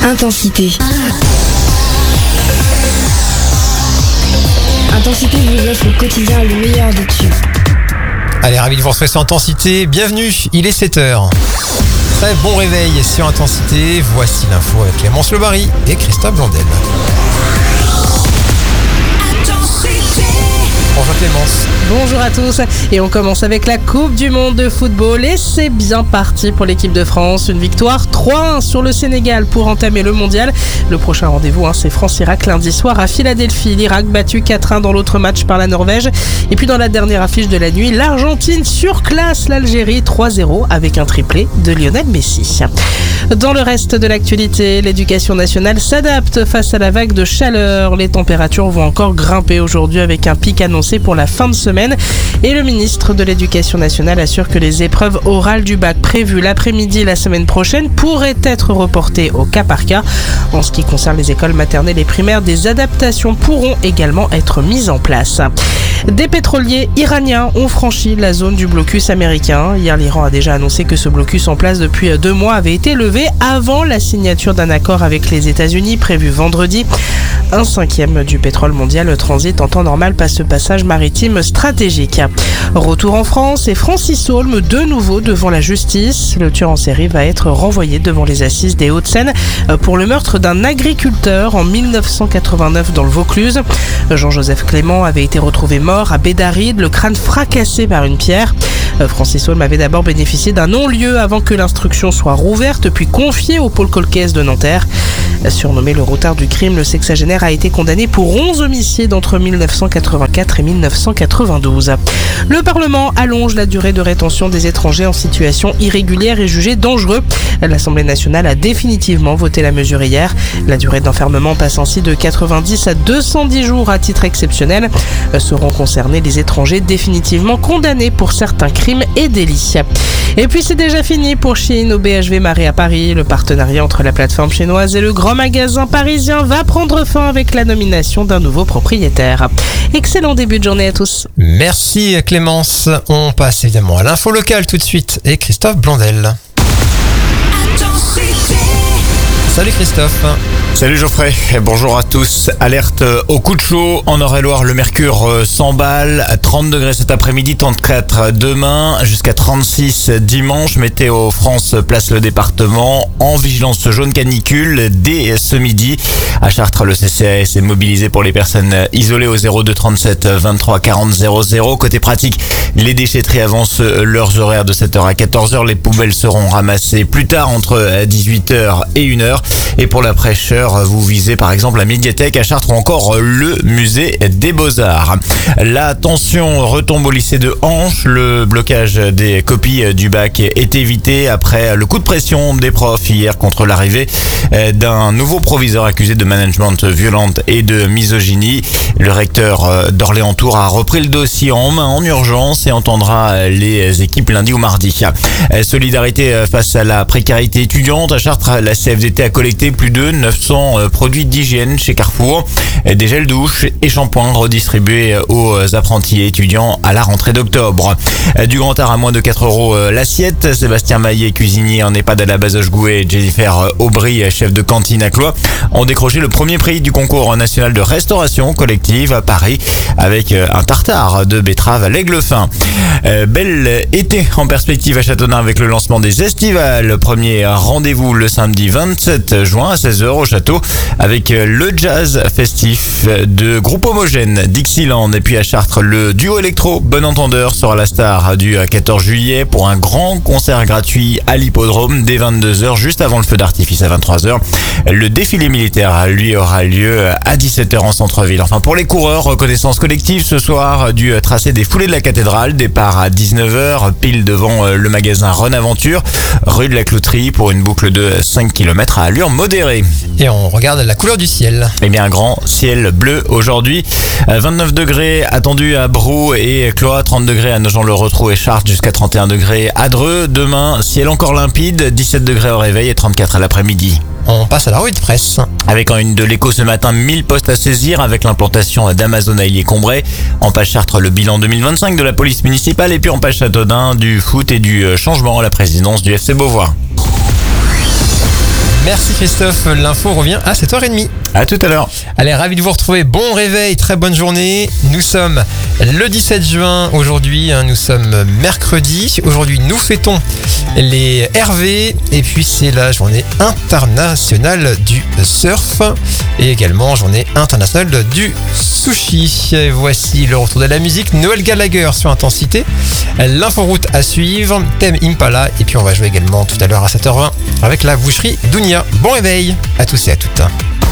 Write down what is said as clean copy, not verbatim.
Intensité. Intensité vous offre au quotidien le meilleur des tubes. Allez, ravi de vous retrouver sur Intensité. Bienvenue, il est 7h. Très bon réveil sur Intensité. Voici l'info avec Clémence Lebary et Christophe Blondel. Bonjour Clémence. Bonjour à tous et on commence avec la Coupe du Monde de football et c'est bien parti pour l'équipe de France. Une victoire 3-1 sur le Sénégal pour entamer le mondial. Le prochain rendez-vous c'est France-Irak lundi soir à Philadelphie. L'Irak battu 4-1 dans l'autre match par la Norvège. Et puis dans la dernière affiche de la nuit, l'Argentine surclasse l'Algérie 3-0 avec un triplé de Lionel Messi. Dans le reste de l'actualité, l'éducation nationale s'adapte face à la vague de chaleur. Les températures vont encore grimper aujourd'hui avec un pic annoncé pour la fin de semaine. Et le ministre de l'Éducation nationale assure que les épreuves orales du bac prévues l'après-midi la semaine prochaine pourraient être reportées au cas par cas. En ce qui concerne les écoles maternelles et primaires, des adaptations pourront également être mises en place. Des pétroliers iraniens ont franchi la zone du blocus américain. Hier, l'Iran a déjà annoncé que ce blocus en place depuis 2 mois avait été levé avant la signature d'un accord avec les États-Unis prévu vendredi. 1/5 du pétrole mondial transite en temps normal par ce passage maritime stratégique. Retour en France et Francis Holm de nouveau devant la justice. Le tueur en série va être renvoyé devant les assises des Hauts-de-Seine pour le meurtre d'un agriculteur en 1989 dans le Vaucluse. Jean-Joseph Clément avait été retrouvé mort à Bédaride, le crâne fracassé par une pierre. Francis Holm avait d'abord bénéficié d'un non-lieu avant que l'instruction soit rouverte puis confiée au pôle Colcaise de Nanterre. Surnommé le routard du crime, le sexagénaire a été condamné pour 11 homicides entre 1984 et 1992. Le Parlement allonge la durée de rétention des étrangers en situation irrégulière et jugés dangereux. L'Assemblée nationale a définitivement voté la mesure hier. La durée d'enfermement passe ainsi de 90 à 210 jours à titre exceptionnel. Seront concernés les étrangers définitivement condamnés pour certains crimes et délits. Et puis c'est déjà fini pour Shein au BHV Marais à Paris. Le partenariat entre la plateforme chinoise et le grand magasin parisien va prendre fin avec la nomination d'un nouveau propriétaire. Excellent début de journée à tous. Merci Clémence. On passe évidemment à l'info locale tout de suite et Christophe Blondel. Salut Christophe. Salut Geoffrey, bonjour à tous. Alerte au coup de chaud en Eure-et-Loire, le mercure s'emballe, 30 degrés cet après-midi, 34 demain, jusqu'à 36 dimanche. Météo France place le département en vigilance jaune canicule dès ce midi. À Chartres, le CCAS est mobilisé pour les personnes isolées au 02 37 23 40 00. Côté pratique, les déchetteries avancent leurs horaires de 7h à 14h. Les poubelles seront ramassées plus tard entre 18h et 1h. Et pour la fraîcheur, vous visez par exemple la médiathèque à Chartres ou encore le musée des Beaux-Arts. La tension retombe au lycée de Hanche. Le blocage des copies du bac est évité après le coup de pression des profs hier contre l'arrivée d'un nouveau proviseur accusé de management violent et de misogynie. Le recteur d'Orléans-Tours a repris le dossier en main en urgence et entendra les équipes lundi ou mardi. Solidarité face à la précarité étudiante. À Chartres, la CFDT a collecté plus de 900 produits d'hygiène chez Carrefour, des gels douche et shampoings redistribués aux apprentis et étudiants à la rentrée d'octobre. Du Grand Art à moins de 4 € l'assiette. Sébastien Maillet, cuisinier en EHPAD à la Bazoche-Gouet, et Jennifer Aubry, chef de cantine à Cloix, ont décroché le premier prix du concours national de restauration collective à Paris avec un tartare de betterave à l'aigle fin. Bel été en perspective à Châteaudun avec le lancement des estivales. Premier rendez-vous le samedi 27 juin à 16h au château avec le jazz festif de groupe homogène Dixieland. Et puis à Chartres, le duo électro Bon Entendeur sera la star du 14 juillet pour un grand concert gratuit à l'hippodrome dès 22h juste avant le feu d'artifice à 23h. Le défilé militaire, lui, aura lieu à 17h en centre-ville. Enfin, pour les coureurs, reconnaissance collective ce soir du tracé des foulées de la cathédrale. Départ à 19h, pile devant le magasin Renaventure, rue de la Clouterie pour une boucle de 5 km à allure modérée. Et on regarde la couleur du ciel. Eh bien, un grand ciel bleu aujourd'hui. 29 degrés attendus à Brou et Cloix, 30 degrés à Nogent-le-Rotrou et Chartres, jusqu'à 31 degrés à Dreux. Demain, ciel encore limpide, 17 degrés au réveil et 34 à l'après-midi. On passe à la revue de presse. Avec en une de l'Écho ce matin, 1000 postes à saisir avec l'implantation d'Amazon à Illiers-Combray. En page Chartres, le bilan 2025 de la police municipale. Et puis en page Châteaudun, du foot et du changement à la présidence du FC Beauvoir. Merci Christophe, l'info revient à 7h30. À tout à l'heure. Allez, ravi de vous retrouver. Bon réveil, très bonne journée. Nous sommes le 17 juin aujourd'hui, nous sommes mercredi. Aujourd'hui, nous fêtons les Hervé et puis c'est la journée internationale du surf et également journée internationale du sushi. Et voici le retour de la musique. Noël Gallagher sur Intensité. L'inforoute à suivre, thème Impala et puis on va jouer également tout à l'heure à 7h20 avec la boucherie Dounia. Bon réveil à tous et à toutes.